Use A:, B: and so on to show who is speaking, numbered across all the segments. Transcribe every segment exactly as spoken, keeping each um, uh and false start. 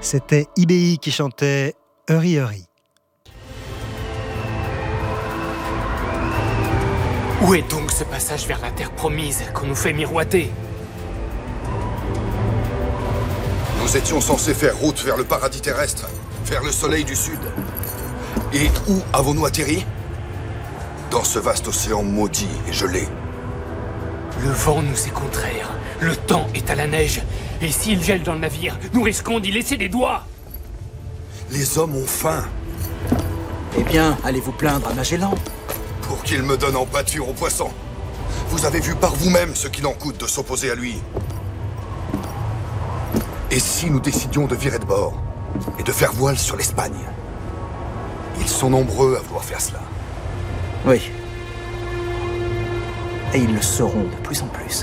A: C'était I B I qui chantait Hurry Hurry.
B: Où est donc ce passage vers la terre promise qu'on nous fait miroiter?
C: Nous étions censés faire route vers le paradis terrestre, vers le soleil du sud. Et où avons-nous atterri? Dans ce vaste océan maudit et gelé.
B: Le vent nous est contraire, le temps est à la neige. Et s'il gèle dans le navire, nous risquons d'y laisser des doigts.
C: Les hommes ont faim.
D: Eh bien, allez vous plaindre à Magellan.
C: Pour qu'il me donne en pâture aux poissons. Vous avez vu par vous-même ce qu'il en coûte de s'opposer à lui. Et si nous décidions de virer de bord et de faire voile sur l'Espagne? Ils sont nombreux à vouloir faire cela.
D: Oui. Et ils le seront de plus en plus.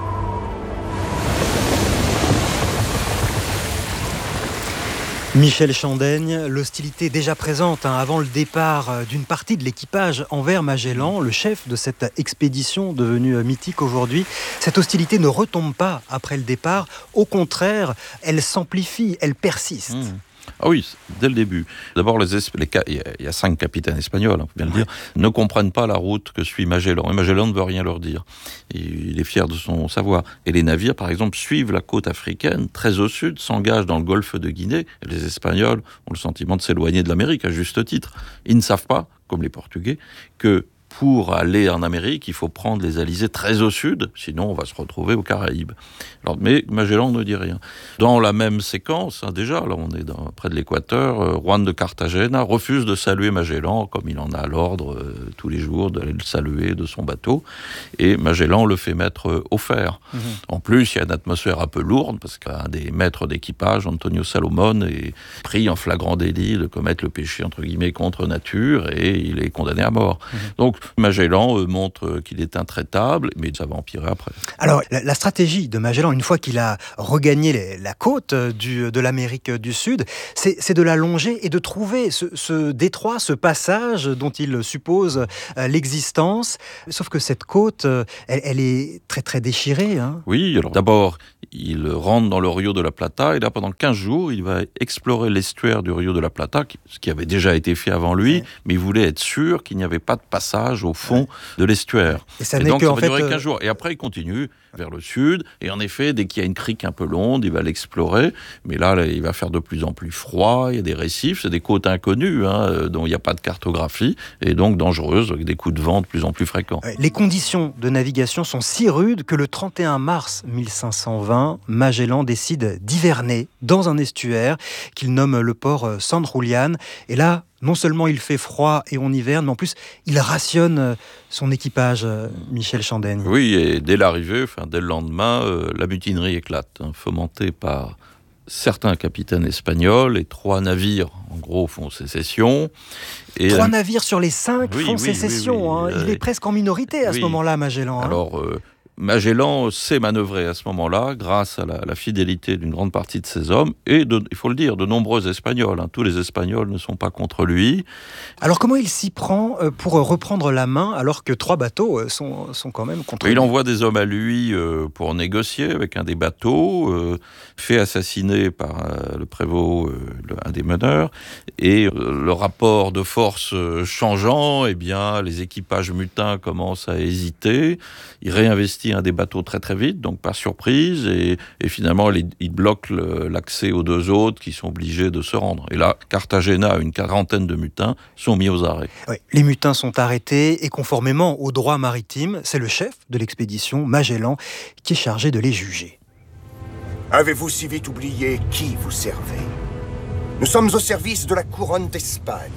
A: Michel Chandaigne, l'hostilité déjà présente hein, avant le départ d'une partie de l'équipage envers Magellan, le chef de cette expédition devenue mythique aujourd'hui. Cette hostilité ne retombe pas après le départ, au contraire, elle s'amplifie, elle persiste.
E: Mmh. Ah oui, dès le début. D'abord, les, les, il y a cinq capitaines espagnols, on peut bien le dire, ne comprennent pas la route que suit Magellan. Et Magellan ne veut rien leur dire. Il est fier de son savoir. Et les navires, par exemple, suivent la côte africaine, très au sud, s'engagent dans le golfe de Guinée. Et les Espagnols ont le sentiment de s'éloigner de l'Amérique, à juste titre. Ils ne savent pas, comme les Portugais, que pour aller en Amérique, il faut prendre les alizés très au sud, sinon on va se retrouver aux Caraïbes. Alors, mais Magellan ne dit rien. Dans la même séquence, hein, déjà, là on est dans, près de l'équateur, euh, Juan de Cartagena refuse de saluer Magellan, comme il en a l'ordre euh, tous les jours d'aller le saluer de son bateau, et Magellan le fait mettre euh, au fer. Mmh. En plus, il y a une atmosphère un peu lourde, parce qu'un des maîtres d'équipage, Antonio Salomon, est pris en flagrant délit de commettre le péché, entre guillemets, contre nature, et il est condamné à mort. Mmh. Donc, Magellan euh, montre qu'il est intraitable, mais ça va empirer après.
A: Alors, la, la stratégie de Magellan, une fois qu'il a regagné les, la côte du, de l'Amérique du Sud, c'est, c'est de la longer et de trouver ce, ce détroit, ce passage dont il suppose euh, l'existence. Sauf que cette côte, euh, elle, elle est très très déchirée. Hein.
E: Oui, alors d'abord, il rentre dans le Rio de la Plata, et là, pendant quinze jours, il va explorer l'estuaire du Rio de la Plata, ce qui avait déjà été fait avant lui, ouais. mais il voulait être sûr qu'il n'y avait pas de passage au fond ouais. de l'estuaire.
A: Et ça
E: et
A: n'est
E: donc,
A: que,
E: ça
A: en
E: va
A: fait,
E: durer
A: euh...
E: quinze jours. Et après, il continue vers le sud, et en effet, dès qu'il y a une crique un peu longue, il va l'explorer, mais là, là, il va faire de plus en plus froid, il y a des récifs, c'est des côtes inconnues, hein, dont il n'y a pas de cartographie, et donc dangereuses, avec des coups de vent de plus en plus fréquents.
A: Les conditions de navigation sont si rudes que le trente et un mars mille cinq cent vingt, Magellan décide d'hiverner dans un estuaire qu'il nomme le port San Julián, et là, non seulement il fait froid et on hiverne, mais en plus, il rationne son équipage, Michel Chandaigne.
E: Oui, et dès l'arrivée, enfin, dès le lendemain, euh, la mutinerie éclate, hein, fomentée par certains capitaines espagnols, et trois navires, en gros, font sécession. Et
A: trois
E: la...
A: navires sur les cinq oui, font oui, sécession. Oui, oui, hein. Il euh, est presque en minorité à oui. ce moment-là, Magellan. Hein.
E: Alors... Euh, Magellan sait manœuvrer à ce moment-là grâce à la, la fidélité d'une grande partie de ses hommes et, de, il faut le dire, de nombreux Espagnols. Hein. Tous les Espagnols ne sont pas contre lui.
A: Alors comment il s'y prend pour reprendre la main alors que trois bateaux sont, sont quand même contre lui?
E: Il envoie des hommes à lui euh, pour négocier avec un des bateaux, euh, fait assassiner par euh, le prévôt, euh, le, un des meneurs, et euh, le rapport de force euh, changeant, eh bien, les équipages mutins commencent à hésiter. Il réinvestit un des bateaux très très vite, donc par surprise, et, et finalement il, il bloque le, l'accès aux deux autres qui sont obligés de se rendre. Et là, Cartagena, une quarantaine de mutins sont mis aux arrêts.
A: Oui, les mutins sont arrêtés et conformément au droit maritime, c'est le chef de l'expédition, Magellan, qui est chargé de les juger.
F: Avez-vous si vite oublié qui vous servez? Nous sommes au service de la couronne d'Espagne.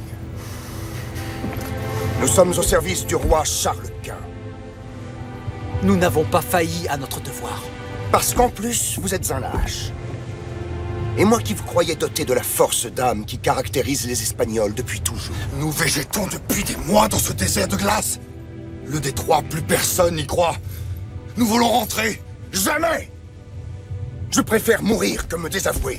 F: Nous sommes au service du roi Charles Quint.
D: Nous n'avons pas failli à notre devoir.
F: Parce qu'en plus, vous êtes un lâche. Et moi qui vous croyais doté de la force d'âme qui caractérise les Espagnols depuis toujours.
C: Nous végétons depuis des mois dans ce désert de glace. Le détroit, plus personne n'y croit. Nous voulons rentrer.
F: Jamais! Je préfère mourir que me désavouer.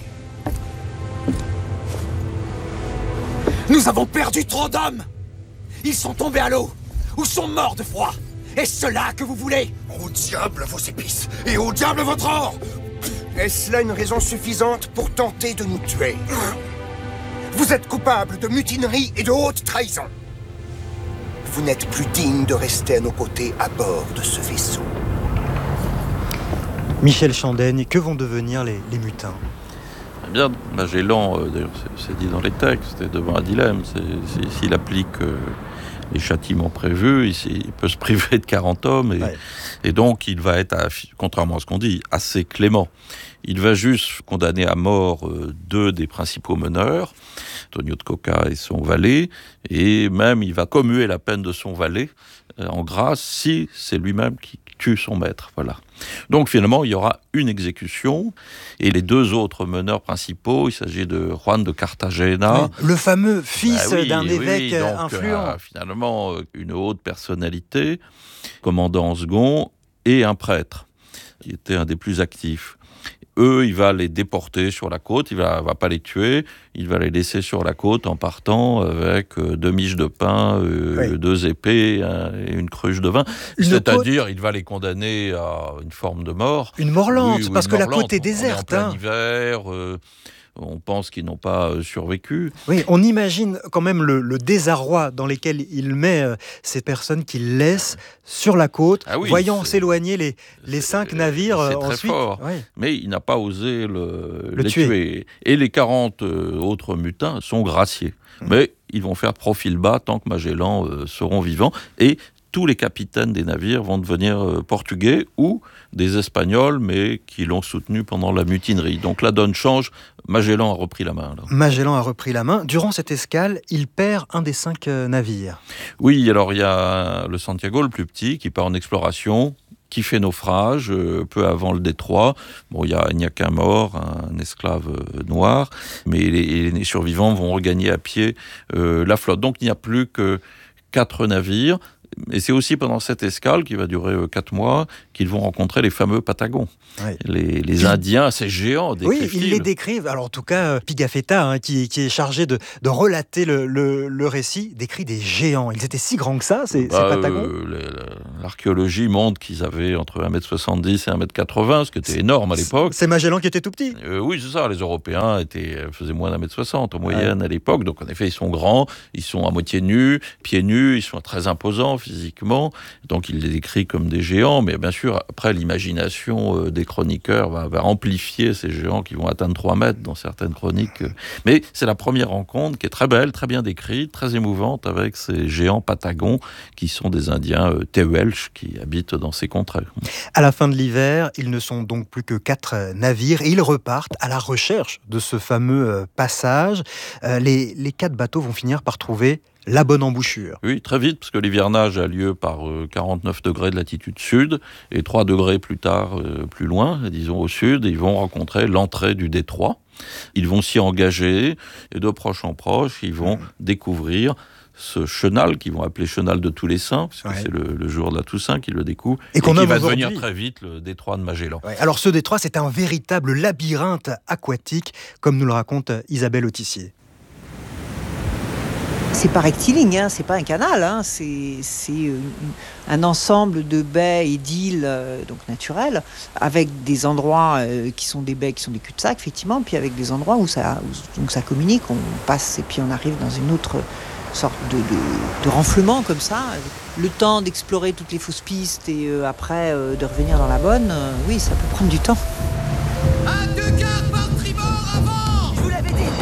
D: Nous avons perdu trop d'hommes! Ils sont tombés à l'eau, ou sont morts de froid. Est-ce cela que vous voulez?
C: Au diable vos épices, et au diable votre or!
F: Est-ce là une raison suffisante pour tenter de nous tuer? Vous êtes coupable de mutinerie et de haute trahison. Vous n'êtes plus digne de rester à nos côtés à bord de ce vaisseau.
A: Michel Chandaigne, que vont devenir les, les mutins?
E: Eh bien, Magellan, euh, d'ailleurs, c'est, c'est dit dans les textes, est devant un dilemme. C'est, c'est, s'il applique euh, les châtiments prévus, il, il peut se priver de quarante hommes, et, ouais. et donc il va être, contrairement à ce qu'on dit, assez clément. Il va juste condamner à mort euh, deux des principaux meneurs, Antonio de Coca et son valet, et même il va commuer la peine de son valet euh, en grâce si c'est lui-même qui tue son maître. Voilà. Donc finalement, il y aura une exécution, et les deux autres meneurs principaux, il s'agit de Juan de Cartagena.
A: Oui, le fameux fils
E: bah oui,
A: d'un évêque
E: oui, donc,
A: influent.
E: Euh, finalement, une haute personnalité, commandant en second, et un prêtre, qui était un des plus actifs. Eux, il va les déporter sur la côte, il va, va pas les tuer, il va les laisser sur la côte en partant avec euh, deux miches de pain, euh, oui. deux épées hein, et une cruche de vin. Une C'est-à-dire, côte... il va les condamner à une forme de mort.
A: Une mort lente, oui, oui, parce que
E: la
A: côte est déserte.
E: On est en plein
A: hein.
E: hiver, euh, on pense qu'ils n'ont pas euh, survécu.
A: Oui, on imagine quand même le, le désarroi dans lequel il met euh, ces personnes qu'il laisse sur la côte, ah oui, voyant s'éloigner les, les cinq navires
E: c'est
A: euh,
E: très
A: ensuite.
E: Fort.
A: Oui.
E: Mais il n'a pas osé le,
A: le
E: les
A: tuer.
E: tuer. Et les quarante euh, autres mutins sont graciés. Mmh. Mais ils vont faire profil bas tant que Magellan euh, seront vivants. Et tous les capitaines des navires vont devenir euh, portugais ou des Espagnols, mais qui l'ont soutenu pendant la mutinerie. Donc la donne change. Magellan a repris la main. Là.
A: Magellan a repris la main. Durant cette escale, il perd un des cinq euh, navires.
E: Oui, alors il y a le Santiago, le plus petit, qui part en exploration, qui fait naufrage euh, peu avant le détroit. Bon, il n'y a, a qu'un mort, un esclave euh, noir, mais les, les survivants vont regagner à pied euh, la flotte. Donc il n'y a plus que quatre navires. Et c'est aussi pendant cette escale, qui va durer euh, quatre mois, qu'ils vont rencontrer les fameux Patagons. Oui. Les, les Indiens, ces géants, décrivent-ils.
A: Oui, ils les décrivent. Alors en tout cas, Pigafetta, hein, qui, qui est chargé de, de relater le, le, le récit, décrit des géants. Ils étaient si grands que ça, ces,
E: bah,
A: ces Patagons
E: euh, les, L'archéologie montre qu'ils avaient entre un mètre soixante-dix et un mètre quatre-vingts, ce qui était c'est, énorme à l'époque.
A: C'est Magellan qui était tout petit.
E: Euh, oui, c'est ça. Les Européens étaient, faisaient moins d'un mètre soixante en moyenne ouais. à l'époque. Donc en effet, ils sont grands, ils sont à moitié nus, pieds nus, ils sont très imposants physiquement. Donc il les décrit comme des géants, mais bien sûr, après, l'imagination des chroniqueurs va, va amplifier ces géants qui vont atteindre trois mètres dans certaines chroniques. Mais c'est la première rencontre qui est très belle, très bien décrite, très émouvante avec ces géants patagons qui sont des Indiens euh, Tehuelche qui habitent dans ces contrées.
A: À la fin de l'hiver, ils ne sont donc plus que quatre navires et ils repartent à la recherche de ce fameux passage. Euh, les, les quatre bateaux vont finir par trouver la bonne embouchure.
E: Oui, très vite, parce que l'hivernage a lieu par euh, quarante-neuf degrés de latitude sud, et trois degrés plus tard, euh, plus loin, disons au sud, ils vont rencontrer l'entrée du détroit. Ils vont s'y engager, et de proche en proche, ils vont mmh. découvrir ce chenal, qu'ils vont appeler chenal de tous les saints, parce que ouais. c'est le, le jour de la Toussaint qu'ils le découvrent, et, et qui va devenir très vite le détroit de Magellan.
A: Ouais. Alors ce détroit, c'est un véritable labyrinthe aquatique, comme nous le raconte Isabelle Autissier.
G: C'est pas rectiligne, hein, c'est pas un canal, hein, c'est, c'est un ensemble de baies et d'îles euh, donc naturelles, avec des endroits euh, qui sont des baies, qui sont des cul-de-sac, effectivement, puis avec des endroits où ça, où, donc ça communique, on passe et puis on arrive dans une autre sorte de, de, de renflement comme ça. Le temps d'explorer toutes les fausses pistes et euh, après euh, de revenir dans la bonne, euh, oui, ça peut prendre du temps.
D: Un, deux, quatre, par tribord, avant! Je vous l'avais dit!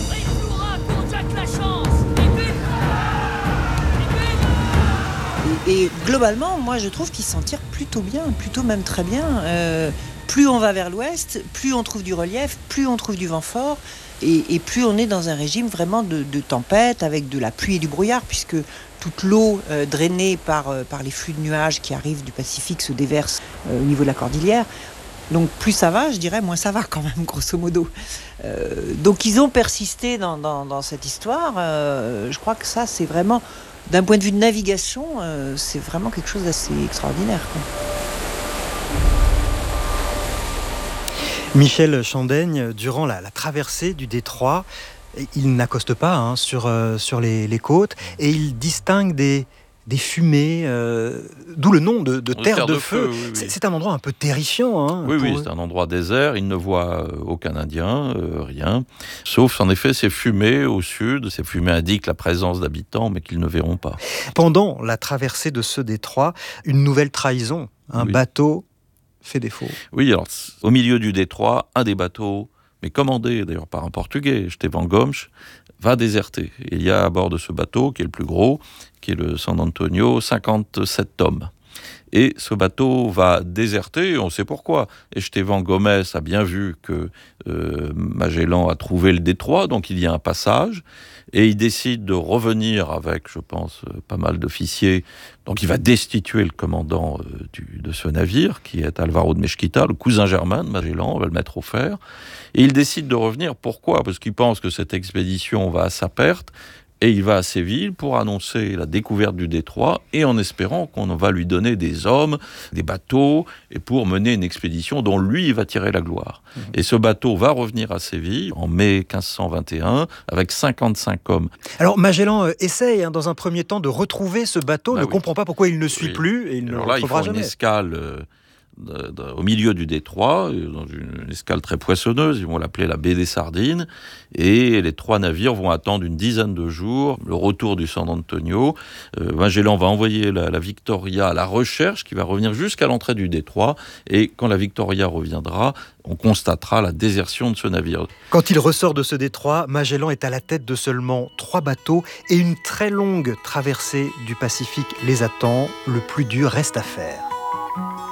G: Et globalement, moi, je trouve qu'ils s'en tirent plutôt bien, plutôt même très bien. Euh, plus on va vers l'ouest, plus on trouve du relief, plus on trouve du vent fort, et, et plus on est dans un régime vraiment de, de tempête, avec de la pluie et du brouillard, puisque toute l'eau euh, drainée par, euh, par les flux de nuages qui arrivent du Pacifique se déverse euh, au niveau de la cordillère. Donc plus ça va, je dirais, moins ça va quand même, grosso modo. Euh, donc ils ont persisté dans, dans, dans cette histoire. Euh, je crois que ça, c'est vraiment... D'un point de vue de navigation, euh, c'est vraiment quelque chose d'assez extraordinaire, quoi.
A: Michel Chandaigne, durant la, la traversée du détroit, il n'accoste pas hein, sur, euh, sur les, les côtes et il distingue des, des fumées, euh, d'où le nom de, de terre,
E: terre
A: de,
E: de
A: feu.
E: feu oui, oui.
A: C'est, c'est un endroit un peu terrifiant. Hein,
E: oui, oui,
A: eux.
E: c'est un endroit désert. Ils ne voient aucun Indien, euh, rien. Sauf, en effet, ces fumées au sud. Ces fumées indiquent la présence d'habitants, mais qu'ils ne verront pas.
A: Pendant la traversée de ce détroit, une nouvelle trahison. Un
E: oui.
A: bateau fait défaut.
E: Oui, alors, au milieu du détroit, un des bateaux, mais commandé d'ailleurs par un Portugais, Estevão Gomes, va déserter. Et il y a à bord de ce bateau, qui est le plus gros, qui est le San Antonio, cinquante-sept hommes. Et ce bateau va déserter, on sait pourquoi. Estevão Gomes a bien vu que euh, Magellan a trouvé le détroit, donc il y a un passage, et il décide de revenir avec, je pense, pas mal d'officiers. Donc il va destituer le commandant euh, du, de ce navire, qui est Álvaro de Mesquita, le cousin germain de Magellan, on va le mettre au fer. Et il décide de revenir, pourquoi ? Parce qu'il pense que cette expédition va à sa perte, et il va à Séville pour annoncer la découverte du détroit et en espérant qu'on va lui donner des hommes, des bateaux, et pour mener une expédition dont lui va tirer la gloire. Mmh. Et ce bateau va revenir à Séville en mai quinze cent vingt et un avec cinquante-cinq hommes.
A: Alors Magellan euh, essaye hein, dans un premier temps de retrouver ce bateau, bah ne oui. comprend pas pourquoi il ne suit oui. plus et il
E: Alors
A: ne
E: là,
A: le retrouvera
E: il faut
A: jamais.
E: Une escale euh, de, de, au milieu du détroit, dans une, une escale très poissonneuse, ils vont l'appeler la baie des Sardines, et les trois navires vont attendre une dizaine de jours le retour du San Antonio. Euh, Magellan va envoyer la, la Victoria à la recherche, qui va revenir jusqu'à l'entrée du détroit, et quand la Victoria reviendra, on constatera la désertion de ce navire.
A: Quand il ressort de ce détroit, Magellan est à la tête de seulement trois bateaux, et une très longue traversée du Pacifique les attend. Le plus dur reste à faire.